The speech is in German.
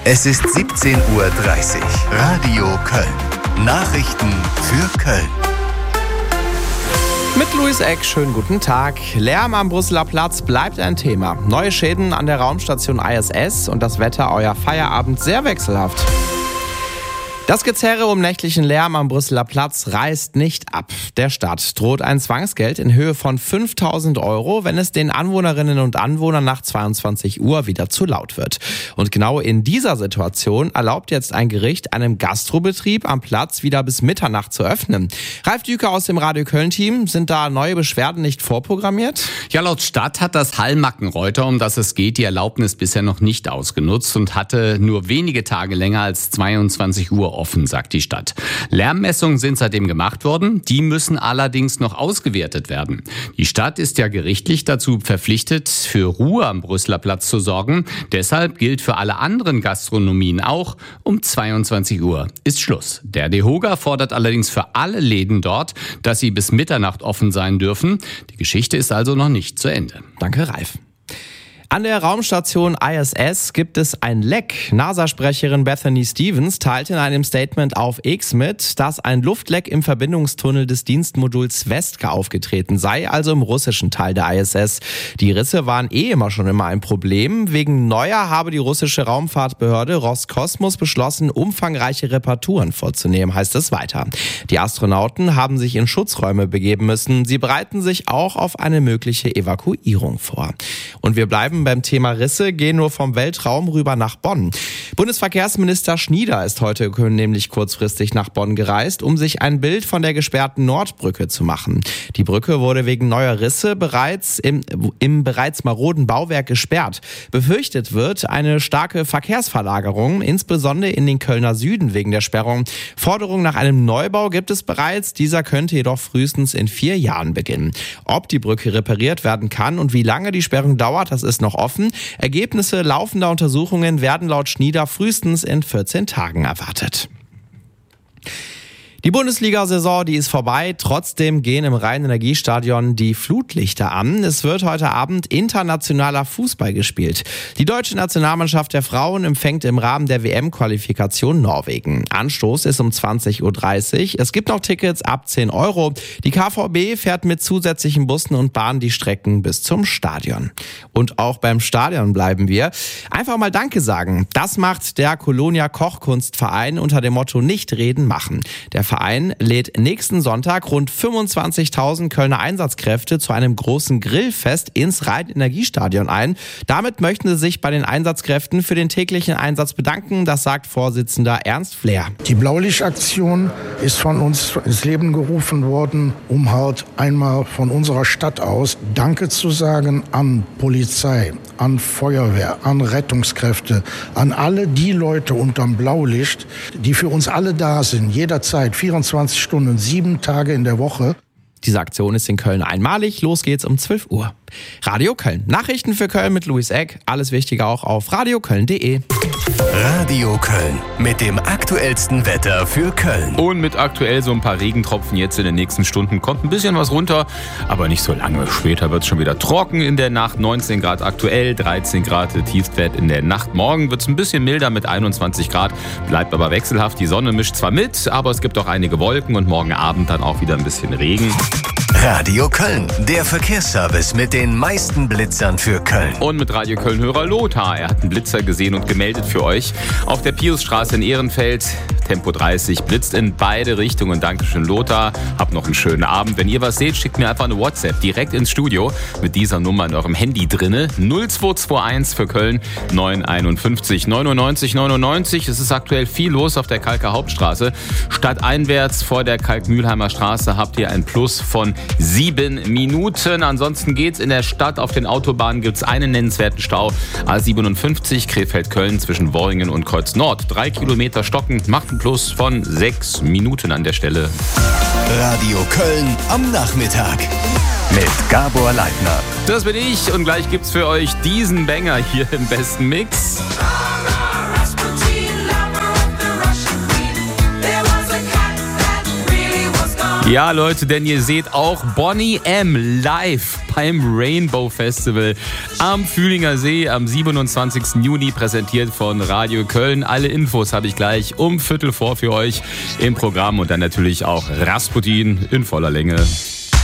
Es ist 17:30 Uhr. Radio Köln. Nachrichten für Köln. Mit Luis Eck, schönen guten Tag. Lärm am Brüsseler Platz bleibt ein Thema. Neue Schäden an der Raumstation ISS und das Wetter euer Feierabend sehr wechselhaft. Das Gezerre um nächtlichen Lärm am Brüsseler Platz reißt nicht ab. Der Stadt droht ein Zwangsgeld in Höhe von 5.000 €, wenn es den Anwohnerinnen und Anwohnern nach 22 Uhr wieder zu laut wird. Und genau in dieser Situation erlaubt jetzt ein Gericht einem Gastrobetrieb am Platz wieder bis Mitternacht zu öffnen. Ralf Düker aus dem Radio Köln-Team, sind da neue Beschwerden nicht vorprogrammiert? Ja, laut Stadt hat das Hall-Mackenreuter, um das es geht, die Erlaubnis bisher noch nicht ausgenutzt und hatte nur wenige Tage länger als 22 Uhr offen, sagt die Stadt. Lärmmessungen sind seitdem gemacht worden, die müssen allerdings noch ausgewertet werden. Die Stadt ist ja gerichtlich dazu verpflichtet, für Ruhe am Brüsseler Platz zu sorgen. Deshalb gilt für alle anderen Gastronomien auch, um 22 Uhr ist Schluss. Der DEHOGA fordert allerdings für alle Läden dort, dass sie bis Mitternacht offen sein dürfen. Die Geschichte ist also noch nicht zu Ende. Danke, Ralf. An der Raumstation ISS gibt es ein Leck. NASA-Sprecherin Bethany Stevens teilte in einem Statement auf X mit, dass ein Luftleck im Verbindungstunnel des Dienstmoduls Svezka aufgetreten sei, also im russischen Teil der ISS. Die Risse waren immer ein Problem. Wegen neuer habe die russische Raumfahrtbehörde Roskosmos beschlossen, umfangreiche Reparaturen vorzunehmen, heißt es weiter. Die Astronauten haben sich in Schutzräume begeben müssen. Sie bereiten sich auch auf eine mögliche Evakuierung vor. Und wir bleiben beim Thema Risse, gehen nur vom Weltraum rüber nach Bonn. Bundesverkehrsminister Schnieder ist heute nämlich kurzfristig nach Bonn gereist, um sich ein Bild von der gesperrten Nordbrücke zu machen. Die Brücke wurde wegen neuer Risse bereits im bereits maroden Bauwerk gesperrt. Befürchtet wird eine starke Verkehrsverlagerung, insbesondere in den Kölner Süden wegen der Sperrung. Forderung nach einem Neubau gibt es bereits, dieser könnte jedoch frühestens in 4 Jahren beginnen. Ob die Brücke repariert werden kann und wie lange die Sperrung dauert, das ist noch offen. Ergebnisse laufender Untersuchungen werden laut Schnieder frühestens in 14 Tagen erwartet. Die Bundesliga-Saison, die ist vorbei. Trotzdem gehen im Rhein-Energiestadion die Flutlichter an. Es wird heute Abend internationaler Fußball gespielt. Die deutsche Nationalmannschaft der Frauen empfängt im Rahmen der WM-Qualifikation Norwegen. Anstoß ist um 20:30 Uhr. Es gibt noch Tickets ab 10 €. Die KVB fährt mit zusätzlichen Bussen und Bahnen die Strecken bis zum Stadion. Und auch beim Stadion bleiben wir. Einfach mal Danke sagen. Das macht der Kolonia Kochkunstverein unter dem Motto Nicht reden, machen. Der Verein lädt nächsten Sonntag rund 25.000 Kölner Einsatzkräfte zu einem großen Grillfest ins Rhein-Energiestadion ein. Damit möchten sie sich bei den Einsatzkräften für den täglichen Einsatz bedanken, das sagt Vorsitzender Ernst Flehr. Die Blaulichtaktion ist von uns ins Leben gerufen worden, um halt einmal von unserer Stadt aus Danke zu sagen an Polizei, an Feuerwehr, an Rettungskräfte, an alle die Leute unterm Blaulicht, die für uns alle da sind, jederzeit, 24 Stunden, 7 Tage in der Woche. Diese Aktion ist in Köln einmalig. Los geht's um 12 Uhr. Radio Köln. Nachrichten für Köln mit Luis Eck. Alles Wichtige auch auf radioköln.de. Radio Köln mit dem aktuellsten Wetter für Köln. Und mit aktuell so ein paar Regentropfen jetzt in den nächsten Stunden. Kommt ein bisschen was runter, aber nicht so lange. Später wird es schon wieder trocken in der Nacht. 19 Grad aktuell, 13 Grad Tiefstwert in der Nacht. Morgen wird es ein bisschen milder mit 21 Grad. Bleibt aber wechselhaft. Die Sonne mischt zwar mit, aber es gibt auch einige Wolken und morgen Abend dann auch wieder ein bisschen Regen. Radio Köln, der Verkehrsservice mit den meisten Blitzern für Köln. Und mit Radio Köln-Hörer Lothar. Er hat einen Blitzer gesehen und gemeldet für euch. Auf der Piusstraße in Ehrenfeld, Tempo 30, blitzt in beide Richtungen. Dankeschön, Lothar. Habt noch einen schönen Abend. Wenn ihr was seht, schickt mir einfach eine WhatsApp direkt ins Studio mit dieser Nummer in eurem Handy drinne. 0221 für Köln 951 99 99. Es ist aktuell viel los auf der Kalker Hauptstraße. Stadteinwärts vor der Kalkmühlheimer Straße habt ihr ein Plus von 7 Minuten. Ansonsten geht's in der Stadt. Auf den Autobahnen gibt's einen nennenswerten Stau. A57 Krefeld-Köln zwischen Worringen und Kreuz Nord. 3 Kilometer stocken, macht einen Plus von 6 Minuten an der Stelle. Radio Köln am Nachmittag mit Gabor Leitner. Das bin ich und gleich gibt's für euch diesen Banger hier im besten Mix. Ja, Leute, denn ihr seht auch Boney M. live beim Rainbow Festival am Fühlinger See am 27. Juni, präsentiert von Radio Köln. Alle Infos habe ich gleich um 3:15 für euch im Programm und dann natürlich auch Rasputin in voller Länge.